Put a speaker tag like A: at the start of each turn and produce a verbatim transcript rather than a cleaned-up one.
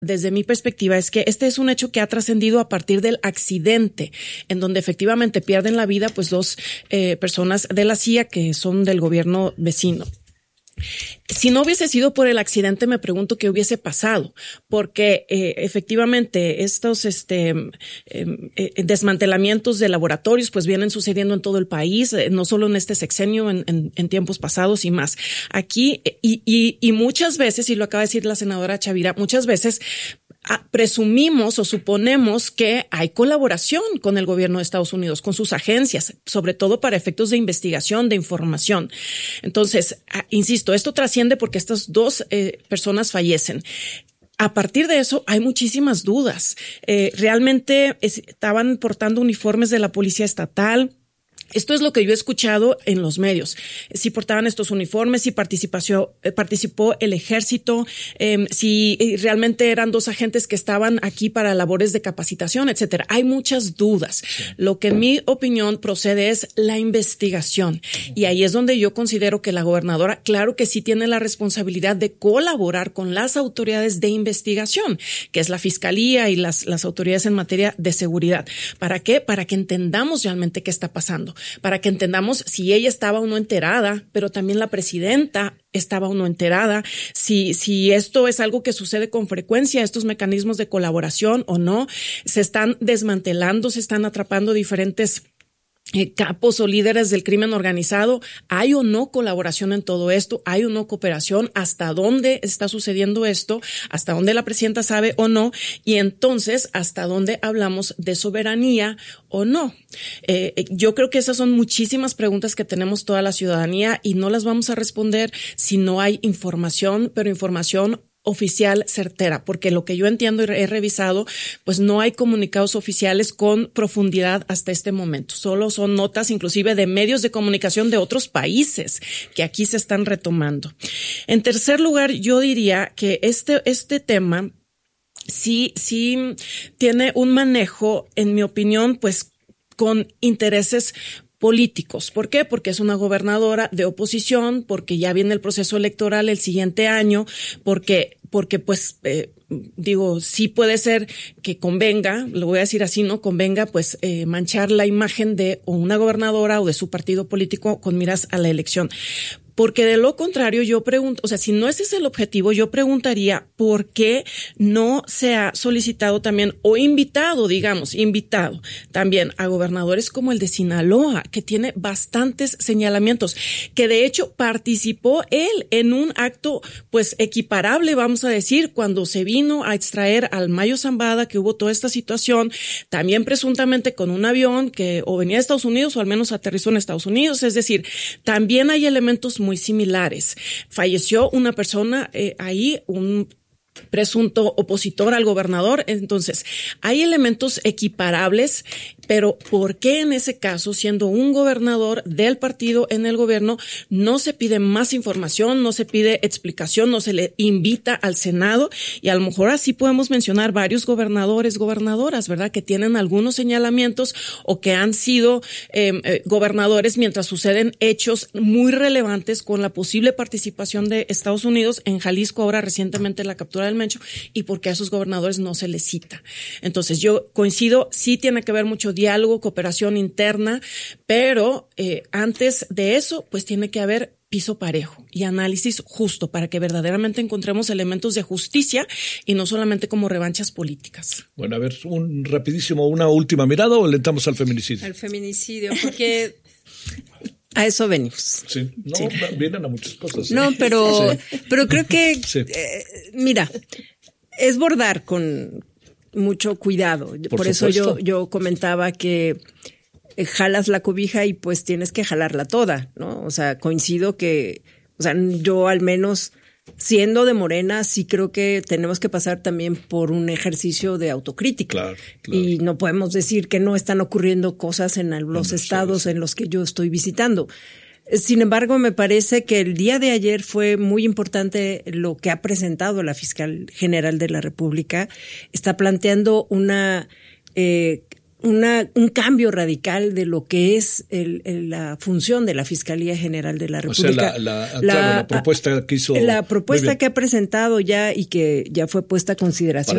A: desde mi perspectiva, es que este es un hecho que ha trascendido a partir del accidente, en donde efectivamente pierden la vida pues dos eh, personas de la C I A que son del gobierno vecino. Si no hubiese sido por el accidente, me pregunto qué hubiese pasado, porque eh, efectivamente estos este, eh, eh, desmantelamientos de laboratorios pues vienen sucediendo en todo el país, eh, no solo en este sexenio, en, en, en tiempos pasados y más. Aquí, y, y, y muchas veces, y lo acaba de decir la senadora Chavira, muchas veces Ah, presumimos o suponemos que hay colaboración con el gobierno de Estados Unidos, con sus agencias, sobre todo para efectos de investigación, de información. Entonces, ah, insisto, esto trasciende porque estas dos eh, personas fallecen. A partir de eso hay muchísimas dudas. Eh, realmente es, estaban portando uniformes de la policía estatal. Esto es lo que yo he escuchado en los medios. Si portaban estos uniformes, si participó, participó el ejército, eh, si realmente eran dos agentes que estaban aquí para labores de capacitación, etcétera. Hay muchas dudas. Sí. Lo que en mi opinión procede es la investigación. Y ahí es donde yo considero que la gobernadora, claro que sí tiene la responsabilidad de colaborar con las autoridades de investigación, que es la fiscalía y las, las autoridades en materia de seguridad. ¿Para qué? Para que entendamos realmente qué está pasando. Para que entendamos si ella estaba o no enterada, pero también la presidenta estaba o no enterada, si, si esto es algo que sucede con frecuencia, estos mecanismos de colaboración o no, se están desmantelando, se están atrapando diferentes Eh, capos o líderes del crimen organizado. ¿Hay o no colaboración en todo esto? ¿Hay o no cooperación? ¿Hasta dónde está sucediendo esto? ¿Hasta dónde la presidenta sabe o no? Y entonces, ¿hasta dónde hablamos de soberanía o no? Eh, yo creo que esas son muchísimas preguntas que tenemos toda la ciudadanía y no las vamos a responder si no hay información, pero información oficial certera, porque lo que yo entiendo y he revisado, pues no hay comunicados oficiales con profundidad hasta este momento. Solo son notas inclusive de medios de comunicación de otros países que aquí se están retomando. En tercer lugar, yo diría que este, este tema sí, sí tiene un manejo, en mi opinión, pues con intereses políticos. ¿Por qué? Porque es una gobernadora de oposición, porque ya viene el proceso electoral el siguiente año, porque, porque pues, eh, digo, sí puede ser que convenga, lo voy a decir así, ¿no? Convenga, pues, eh, manchar la imagen de o una gobernadora o de su partido político con miras a la elección. Porque de lo contrario, yo pregunto, o sea, si no ese es el objetivo, yo preguntaría por qué no se ha solicitado también o invitado, digamos, invitado también a gobernadores como el de Sinaloa, que tiene bastantes señalamientos, que de hecho participó él en un acto, pues, equiparable, vamos a decir, cuando se vino a extraer al Mayo Zambada, que hubo toda esta situación, también presuntamente con un avión que o venía de Estados Unidos o al menos aterrizó en Estados Unidos, es decir, también hay elementos muy similares. Falleció una persona eh, ahí, un presunto opositor al gobernador. Entonces, hay elementos equiparables, pero ¿por qué en ese caso, siendo un gobernador del partido en el gobierno, no se pide más información, no se pide explicación, no se le invita al Senado? Y a lo mejor así podemos mencionar varios gobernadores, gobernadoras, ¿verdad?, que tienen algunos señalamientos o que han sido eh, eh, gobernadores mientras suceden hechos muy relevantes con la posible participación de Estados Unidos en Jalisco, ahora recientemente la captura del Mencho, y porque a esos gobernadores no se les cita. Entonces, yo coincido, sí tiene que haber mucho diálogo, cooperación interna, pero eh, antes de eso, pues tiene que haber piso parejo y análisis justo para que verdaderamente encontremos elementos de justicia y no solamente como revanchas políticas.
B: Bueno, a ver, un rapidísimo, una última mirada o le entramos al feminicidio.
C: Al feminicidio, porque a eso venimos.
B: Sí, no,
C: sí.
B: Vienen a muchas cosas. ¿eh?
C: No, pero, sí. pero creo que,
B: sí.
C: eh, mira, es bordar con mucho cuidado. Por, Por eso yo, yo comentaba que jalas la cobija y pues tienes que jalarla toda, ¿no? O sea, coincido que, o sea, yo al menos siendo de Morena, sí creo que tenemos que pasar también por un ejercicio de autocrítica.
B: Claro, claro.
C: Y no podemos decir que no están ocurriendo cosas en los no, estados en los que yo estoy visitando. Sin embargo, me parece que el día de ayer fue muy importante lo que ha presentado la fiscal general de la República. Está planteando una, eh, una, un cambio radical de lo que es el, el, la función de la Fiscalía General de la República.
B: O sea, la, la, la, claro, la propuesta que hizo.
C: La propuesta que ha presentado ya y que ya fue puesta a consideración